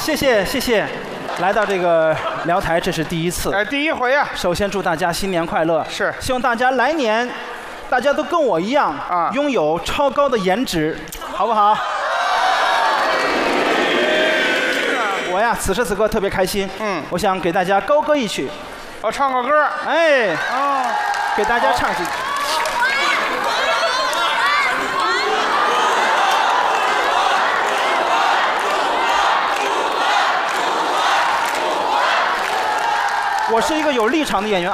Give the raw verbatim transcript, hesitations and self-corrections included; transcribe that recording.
谢谢谢谢，来到这个辽台这是第一次， 哎，第一回啊。 首先祝大家新年快乐， 是， 希望大家来年，大家都跟我一样啊，拥有超高的颜值，好不好？我呀，此时此刻特别开心，嗯，我想给大家高歌一曲， 我唱个歌， 哎，哦，给大家唱几句。我是一个有立场的演员，